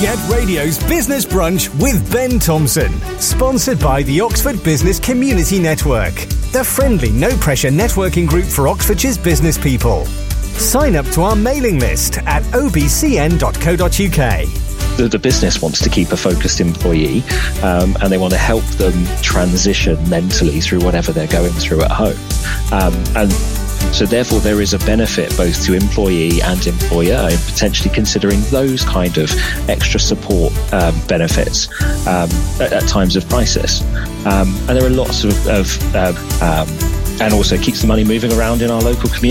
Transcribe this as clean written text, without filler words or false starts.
Get Radio's Business Brunch with Ben Thompson. Sponsored by the Oxford Business Community Network, the friendly, no-pressure networking group for Oxfordshire's business people. Sign up to our mailing list at obcn.co.uk. The business wants to keep a focused employee, and they want to help them transition mentally through whatever they're going through at home. And so therefore there is a benefit both to employee and employer in potentially considering those kind of extra support benefits at times of crisis. And there are lots of and also keeps the money moving around in our local community.